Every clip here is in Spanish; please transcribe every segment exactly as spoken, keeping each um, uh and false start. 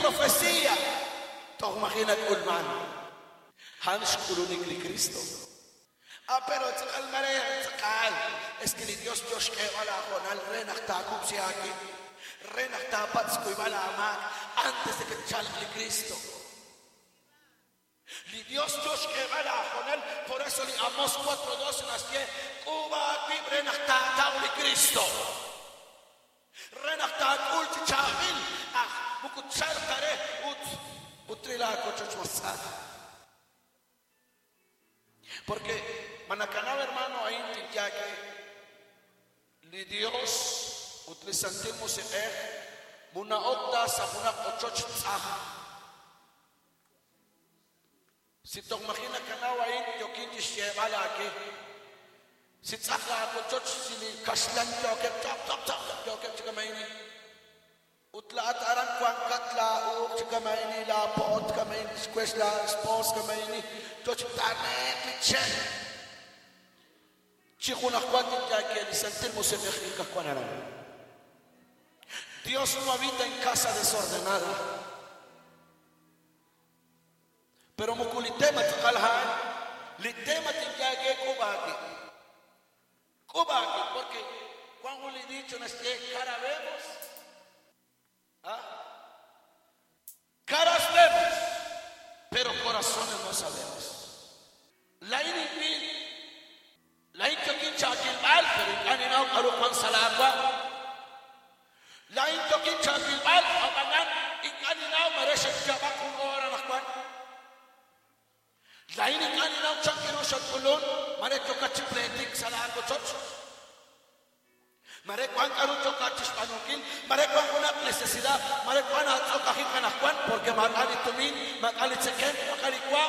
profecía. Tú imaginas Ulman. Hans Kulunik li Cristo. Ah, pero el mare, es que Dios Dios que va a poner renacta aquí, renacta patsko y va a amar antes de que salga Cristo. Y Dios Dios que va a poner, por eso le Amos cuatro doce en las que Cuba aquí renacta de Cristo. Renacta ulti chavil, ah, mukuchar tare ut utrila cochos masad. Porque Manacanaba, hermano, ahí ya que li Dios utilizantemos eh muna octa sa muna ochoch tsah. Si tu imagina canaba ahí yo quinti shebala aquí. Si tsah la ochoch si li kaslan yo que top top top yo que chikamaini. Utlaat arang kwangkat la uk chikamaini la pot kamaini squash la sports kamaini. Tane kitchen chikuna kwati que sentimos en México. Dios no habita en casa desordenada, pero mukulitema tkalhan litema tinyage kubaki kubaki porque cuando le dicho nas que cara vemos, ¿ah? Caras vemos, pero corazones no sabemos. La inipin, la intokin chakil al, pero aninaw arupan salagwa. La intokin chakil al, abangan ikaninaw mareshat jabakung ora nakwan. La ikaninaw chakino shatulun, mareto kachipletik salago choch. Marekwan aruto kachis panukil, marekwan unak necesidad, marekwan atso kahikanakwan, porque makali tumin, makali seken, makali kwa.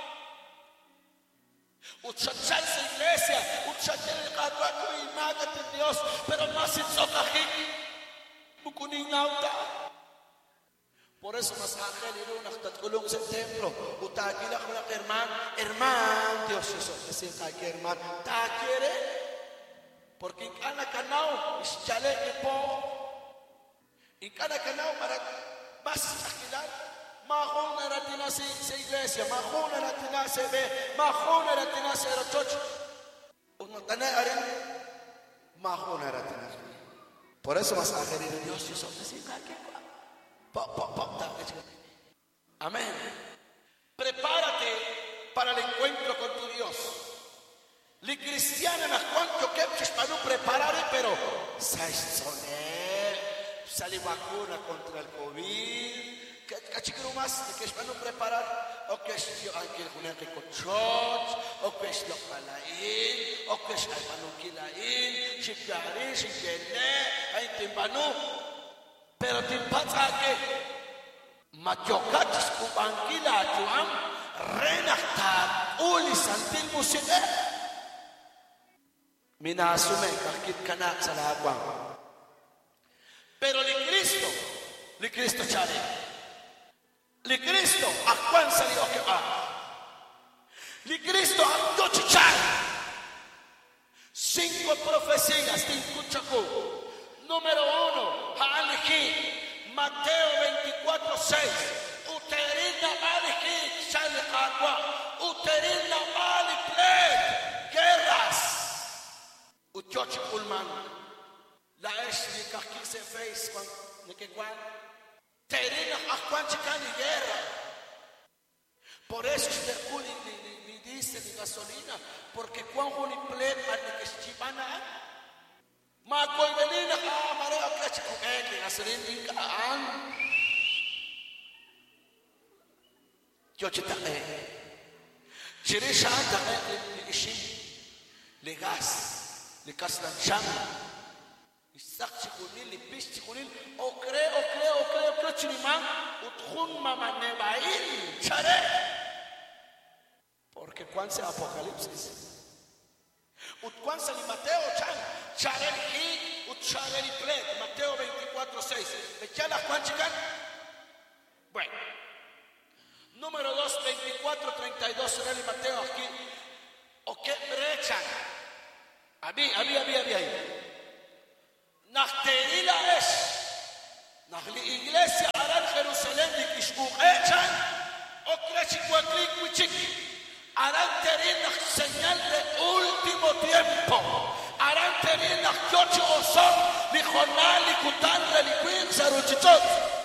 Uchachai sa iglesia, uchachai el katuato y mágate Dios, pero más en sokajik, bukuning nauta. Por eso más ángel y luna hasta tulong sa templo, utagila ko na herman, herman, Dios eso, kasi kaki herman, ta quiere, porque en cada canal es chale y po, en cada canal para más agilar. Mahona ratina se iglesia, mahona ratina se ve, mahona ratina se rochoch. Uno tane arin, mahona ratina. Por eso vas a querer Dios y son así que pop pop pop. Amén. Prepárate para el encuentro con tu Dios. Li cristiana na cuanto que para no preparar, pero saisone, sale vacuna contra el COVID. Kachikro más que es para no preparar o que es yo hay que poner que cochot o que es lo palain o que es al panukilain chikari chikene hay timpano pero timpatsa que machokatis kubankila tuam renakta uli santil muside minasume kakit kana sa lagwang pero ni Cristo ni Cristo chale. Li Cristo a cuán salió que va. Li Cristo a tochichar. Cinco profecías de Incuchacu. Número uno, Haaliki, Mateo veinticuatro seis. Uterina Aliki, sale agua. Uterina Aliplet, guerras. Uchochi Ulman. La Eshli Kaki se face con Nekeguan. Terena a cuanchican y guerra. Por eso este culi ni dice ni gasolina, porque cuando ni plet para que se chivana, ma coi venina a marea que se coge que gasolina ni can. Yo chita eh. Chirisha anda eh ishi le gas le caslan chama. Isakchi kunil, lipishi kunil, o cree, o cree, o cree, o cree, chiniman, uthun mamanebail, chare. Porque cuando se Apocalipsis, cuando se Mateo chan, chare el hit, uchare el plet, Mateo veinticuatro seis, ¿echa la cuanchican? Bueno, número dos, veinticuatro treinta y dos, en el Mateo aquí, o que brechan, había, había, había, había. Nachterila es, nach la iglesia harán Jerusalén Echan, harán tener la señal de último tiempo. Harán tener la yoche oson, ni jornal, ni cutan, reliquien, saruchichot.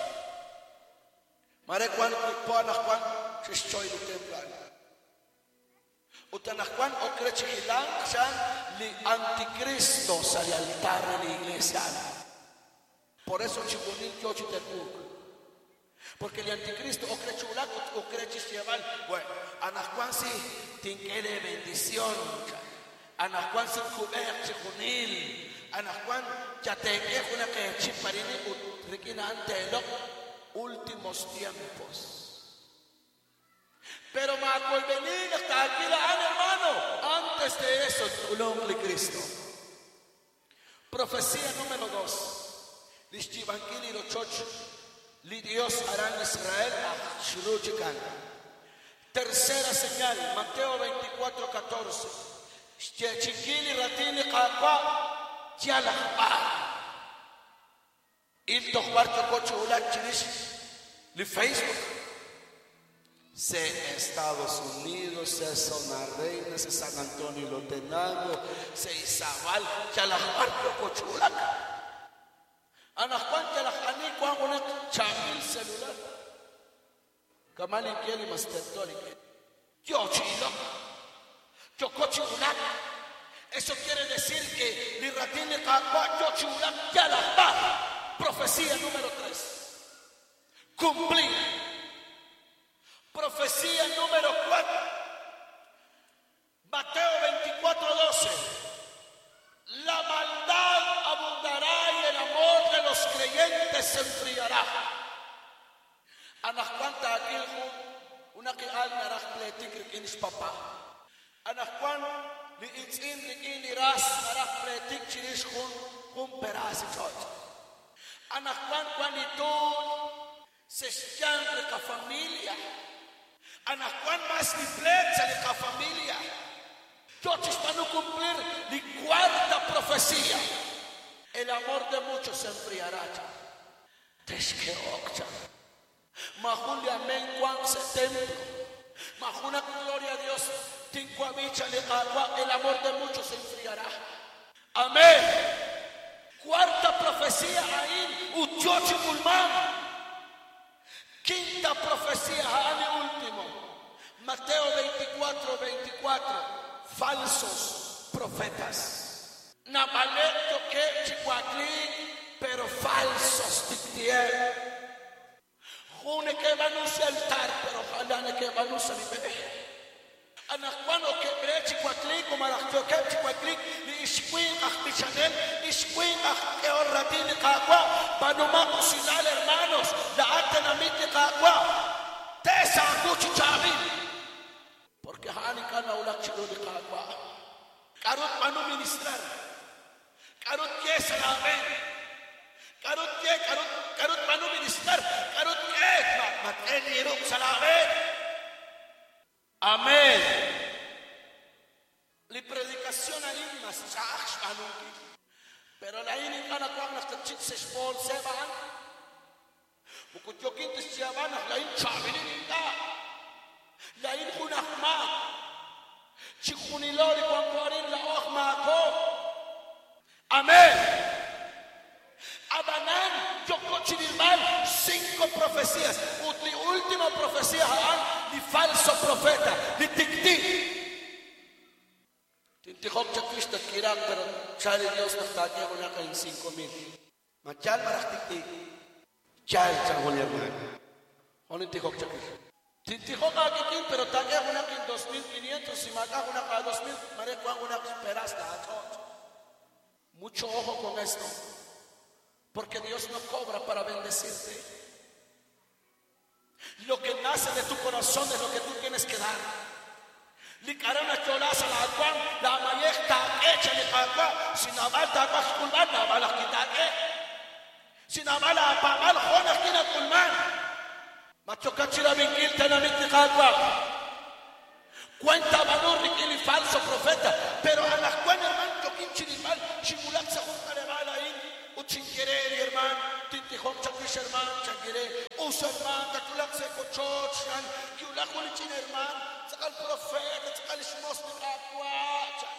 Mare cuan, cuan, cuan, chichoy de templar. Utanakwan o crechihilan, chan, li anticristo sale al altar de la iglesia. Por eso chibunin yoche te porque el anticristo o cree chulaco o cree chisieval. Bueno, anacuan si tinque de bendición, anacuan si cuber chijunil, anacuan ya te que una que chiparini riquina ante los últimos tiempos. Pero Marco venir hasta aquí la han, hermano. Antes de eso, el hombre Cristo. Profecía número dos. Lishtivankili lo chocho. Li Dios hará en Israel a Shruchikan. Tercera señal, Mateo veinticuatro, catorce. Chiquili ratini qaqwa chialaqpa. Il toqbar chococho ulak chirish li Facebook. Se Estados Unidos, se Zona Reina, se San Antonio Lotenango, se Izabal, chialaqpa chococho ulak. Anak kuan la khani kuan una chamil celular. Kamali kieli mastertori. Yo chilo. Yo coche una. Eso quiere decir que ni ratine kakwa yo chula ya la va. Profecía número tres. Cumplir. Profecía número cuatro. Mateo veinticuatro, doce. La maldad abundará y el amor de los creyentes se enfriará. Anak cuanta aquí una que al naraj pletik en papá. Anak cuan li itzin li in ras naraj pletik chirish kun kun peras chot. Anak cuan cuan itun se siempre ka familia. Anak cuan más ni pletsa de ka familia. Entonces para no cumplir la cuarta profecía, el amor de muchos se enfriará. Teshkeokcha. Majun de amén cuan se templo. Majuna gloria a Dios. Tincuabicha le agua, el amor de muchos se enfriará. Amén. Cuarta profecía ahí, Uchochi Pulmán. Quinta profecía, ahí último. Mateo veinticuatro, veinticuatro. Falsos profetas. Nabaleto que chicuaclí, pero falsos titien. June que van a usar altar, pero ojalá que van a usar bebé. Anacuano que cree chicuaclí, como la que chicuaclí, ni isquin achmichanel, isquin ach que orratini cagua, panuma cocinar hermanos, la atenamite cagua, tesa mucho chavi. Porque hani kana ulak chilo di kagwa. Karut manu ministrar. Karut ke salamen. Karut ke karut karut manu ministrar. Karut ke mateni iruk salamen. Amén. Li predicación ahí mas chach manu. Pero la ini kana kwang nak chit se spol seban. Bukut yokin tis siaban nak lain chabini ninda. Lain kunakma, chikunilori kwamporin la okma ko. Amén. Abanan, yo cochinimal, cinco profecías. Utli última profecía, ni falso profeta, ni tic-tic. Tintijok chakista kirang, pero chale Dios nos tanya una en cinco mil. Machal marak tic-tic. Chal changol hermano. Onin tijok chakista. Tintijok agitin, pero tanya una en dos mil quinientos, si mata una a dos mil, mare cuan una esperas la achot. Mucho ojo con esto. Porque Dios no cobra para bendecirte. Lo que nace de tu corazón es lo que tú tienes que dar. Li karana cholaza la aguan, la mayekta echa ni agua, sin abalta agua kulman, la bala kitake. Sin abala apamal jona kina kulman. Machokachira bingil tenamit ni agua. Cuenta valor ni falso profeta, pero a las cuales hermano yo quinchirimal, chimulak se junta de mala ahí. Chinquerer, hermano, tinti tihom chakish herman changire us herman tatulak se kochoch chan kiulak ulichin herman sakal profeta sakal shmos nikakwa chan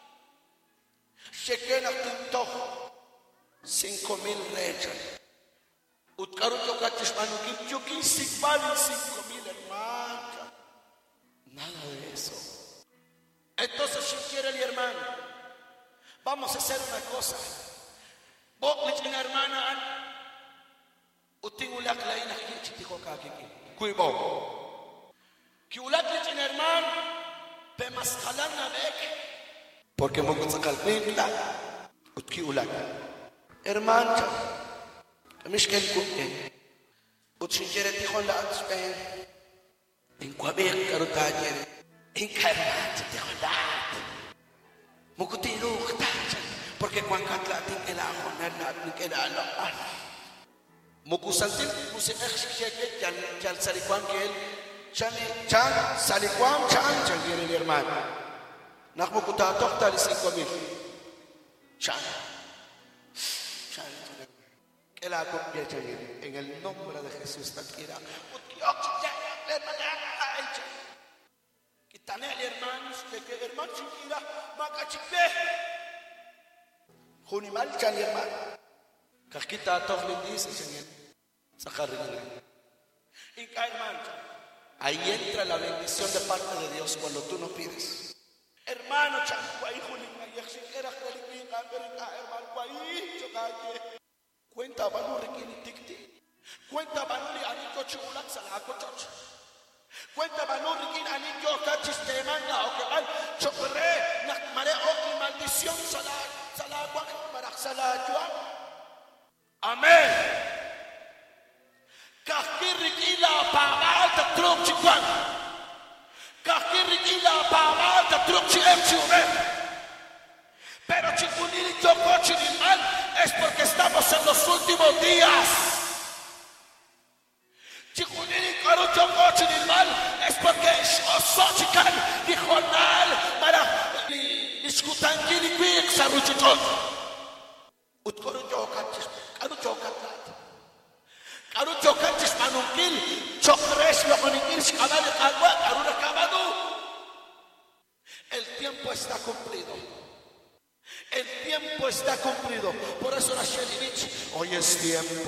sheken aktintoh cinco mil rechan utkaru chokachish manukim yukin sikbalin cinco mil herman chan nada de eso. Entonces si quiere el hermano, vamos a hacer una cosa. Vos le hermana uting ulak lain aki chitiko kakiki. Kuibo. Ki ulak le hermano pe maskalan na bek. Porque mo kutsakal bikla utki ulak. Hermano, kamish ken kuke. Utsinjere tihon la atspen. En kwabek karutanyere. En karmat tihonat. Mukutiru ktajan. Porque cuando catlatin que la jornada ni que la lo mukusantil musi exige que al salicuam que él chani chan salicuam chan chan quiere el hermano nak mukuta total cinco mil chan chan que la copia chan en el nombre de Jesús takira quitane el hermano que el hermano chiquira macachipe Junimal chan hermano. Kakita toh dice Señor. Sacarina. Y cae hermano. Ahí entra la bendición de parte de Dios cuando tú no pides. Hermano chan, guay Junima, yexikera krelikin, amerika hermano, guay chocaye. Cuenta valor kini tikti. Cuenta valor anito chulak salako choch. Cuenta valor kini anito kachis temanga o que al chopre nak mare o maldición salak. Amén. Kahkirikila pamalta truk chikwan. Kahkirikila pamalta truk chiemchume. Pero chikuniri chocochi mal es porque estamos en los últimos días. Chikuniri karu chocochi mal es porque osochikan dijonal para Diskutangini quick saruchiton. Utkoro jokachis, karu jokatlat. Karu jokachis manungkil, chokres lo konikil skabale agua, karu nakabadu. El tiempo está cumplido. El tiempo está cumplido. Por eso la Shelivich, hoy es tiempo.